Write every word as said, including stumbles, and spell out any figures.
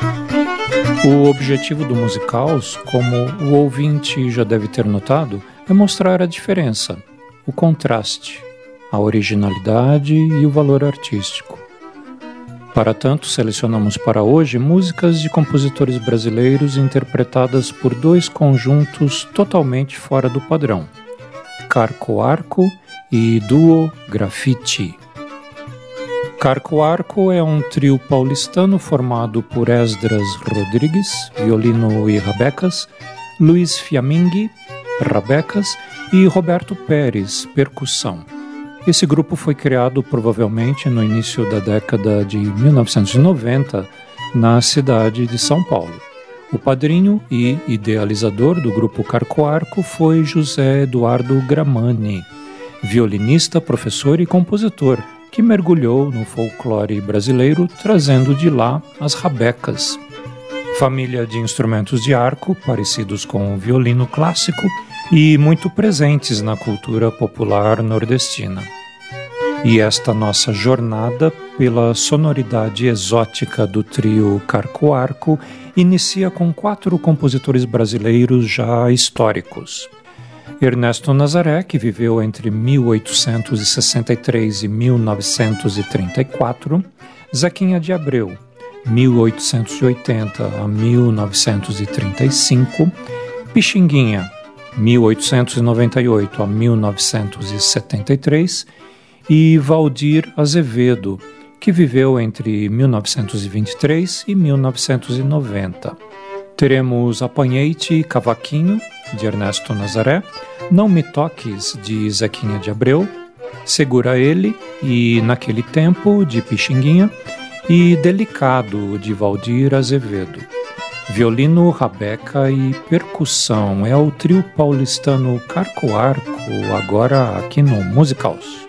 O objetivo do Musicals, como o ouvinte já deve ter notado, é mostrar a diferença, o contraste, a originalidade e o valor artístico. Para tanto, selecionamos para hoje músicas de compositores brasileiros interpretadas por dois conjuntos totalmente fora do padrão, Carco Arco e Duo Graffiti. Carco Arco é um trio paulistano formado por Esdras Rodrigues, violino e rabecas, Luiz Fiaminghi, rabecas e Roberto Pérez, percussão. Esse grupo foi criado provavelmente no início da década de mil novecentos e noventa, na cidade de São Paulo. O padrinho e idealizador do grupo Carco Arco foi José Eduardo Gramani, violinista, professor e compositor, que mergulhou no folclore brasileiro, trazendo de lá as rabecas, família de instrumentos de arco parecidos com o violino clássico e muito presentes na cultura popular nordestina. E esta nossa jornada pela sonoridade exótica do trio Carco Arco inicia com quatro compositores brasileiros já históricos. Ernesto Nazaré, que viveu entre mil oitocentos e sessenta e três e mil novecentos e trinta e quatro, Zequinha de Abreu, mil oitocentos e oitenta a mil novecentos e trinta e cinco, Pixinguinha, mil oitocentos e noventa e oito a mil novecentos e setenta e três, e Valdir Azevedo, que viveu entre mil novecentos e vinte e três e mil novecentos e noventa. Teremos Apanhei-te e Cavaquinho, de Ernesto Nazaré, Não Me Toques, de Zequinha de Abreu, Segura Ele e Naquele Tempo, de Pixinguinha, e Delicado, de Valdir Azevedo. Violino, rabeca e percussão é o trio paulistano Carco Arco, agora aqui no Musicals.